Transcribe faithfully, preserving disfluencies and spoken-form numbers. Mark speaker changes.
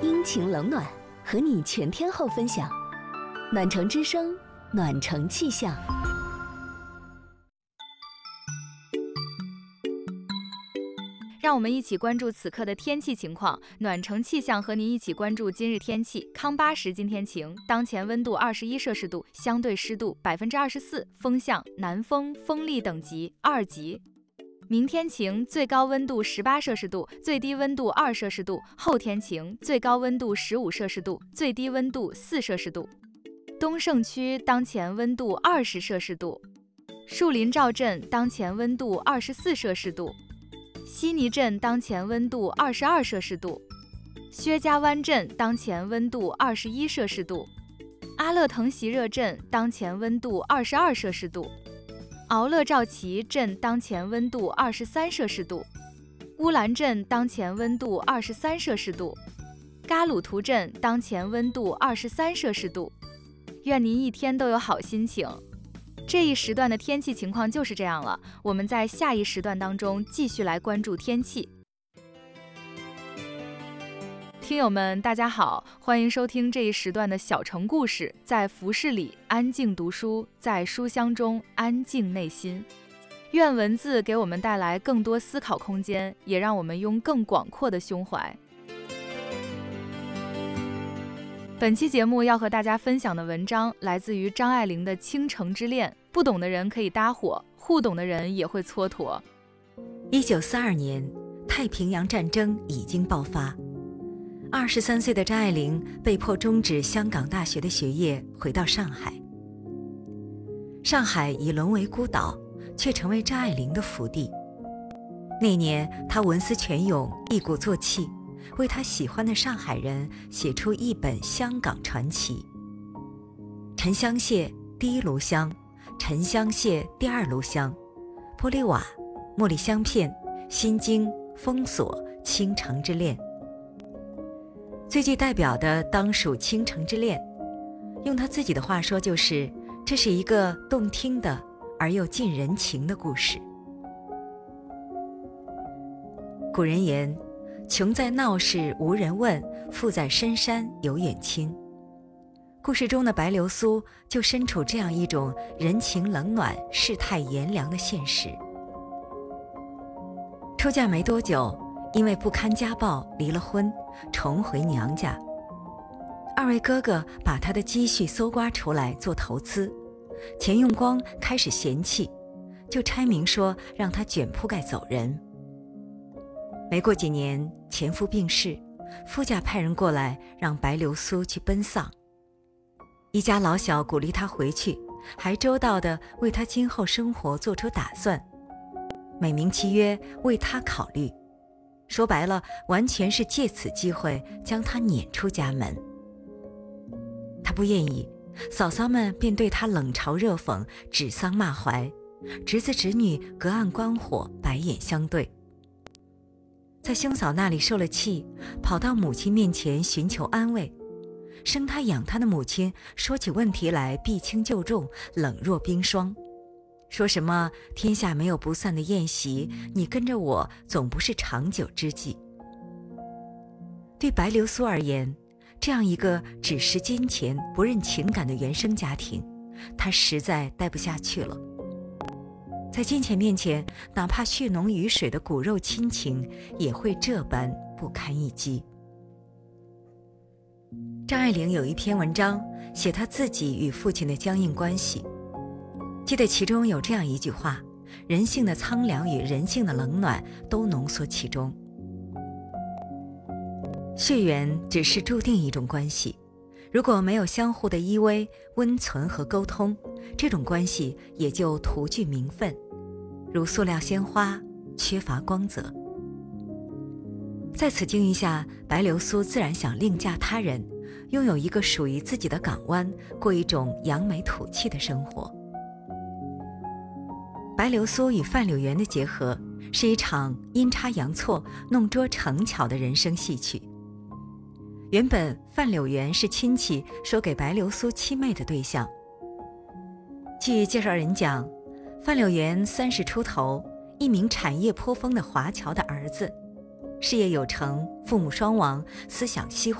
Speaker 1: 阴晴冷暖，和你全天候分享。暖城之声，暖城气象。
Speaker 2: 让我们一起关注此刻的天气情况。暖城气象和您一起关注今日天气。康巴什今天晴，当前温度二十一摄氏度，相对湿度百分之二十四，风向南风，风力等级二级。明天晴，最高温度十八摄氏度，最低温度二摄氏度。后天晴，最高温度十五摄氏度，最低温度四摄氏度。东胜区当前温度二十摄氏度，树林赵镇当前温度二十四摄氏度。悉尼镇当前温度二十二摄氏度，薛家湾镇当前温度二十一摄氏度，阿勒腾席热镇当前温度二十二摄氏度，敖勒赵旗镇当前温度二十三摄氏度，乌兰镇当前温度二十三摄氏度，嘎鲁图镇当前温度二十三摄氏度。愿您一天都有好心情。这一时段的天气情况就是这样了，我们在下一时段当中继续来关注天气。听友们大家好，欢迎收听这一时段的小城故事，在服饰里安静读书，在书香中安静内心。愿文字给我们带来更多思考空间，也让我们用更广阔的胸怀。本期节目要和大家分享的文章来自于张爱玲的《倾城之恋》，不懂的人可以搭伙，互懂的人也会蹉跎。
Speaker 3: 一九四二年，太平洋战争已经爆发，二十三岁的张爱玲被迫终止香港大学的学业，回到上海。上海已沦为孤岛，却成为张爱玲的福地。那年，她文思泉涌，一鼓作气，为他喜欢的上海人写出一本香港传奇。沉香屑第一炉香，沉香屑第二炉香，玻璃瓦、茉莉香片、心经、封锁、倾城之恋。最具代表的当属倾城之恋，用他自己的话说，就是这是一个动听的而又近人情的故事。古人言，穷在闹市无人问，富在深山有远亲。故事中的白流苏就身处这样一种人情冷暖、世态炎凉的现实。出嫁没多久，因为不堪家暴离了婚，重回娘家。二位哥哥把他的积蓄搜刮出来做投资，钱用光，开始嫌弃，就差明说让他卷铺盖走人。没过几年，前夫病逝，夫家派人过来让白流苏去奔丧。一家老小鼓励她回去，还周到地为她今后生活做出打算，美名其曰为她考虑，说白了，完全是借此机会将她撵出家门。她不愿意，嫂嫂们便对她冷嘲热讽，指桑骂槐，侄子侄女隔岸观火，白眼相对。在兄嫂那里受了气，跑到母亲面前寻求安慰。生他养他的母亲说起问题来避轻就重，冷若冰霜，说什么天下没有不散的宴席，你跟着我总不是长久之计。对白流苏而言，这样一个只识金钱不认情感的原生家庭，她实在待不下去了。在金钱面前，哪怕血浓于水的骨肉亲情也会这般不堪一击。张爱玲有一篇文章写她自己与父亲的僵硬关系，记得其中有这样一句话，人性的苍凉与人性的冷暖都浓缩其中。血缘只是注定一种关系，如果没有相互的依偎、温存和沟通，这种关系也就徒具名分，如塑料鲜花，缺乏光泽。在此境遇下，白流苏自然想另嫁他人，拥有一个属于自己的港湾，过一种扬眉吐气的生活。白流苏与范柳原的结合，是一场阴差阳错、弄拙成巧的人生戏曲。原本范柳原是亲戚说给白流苏妻妹的对象。据介绍人讲，范柳原三十出头，一名产业颇丰的华侨的儿子，事业有成，父母双亡，思想西化。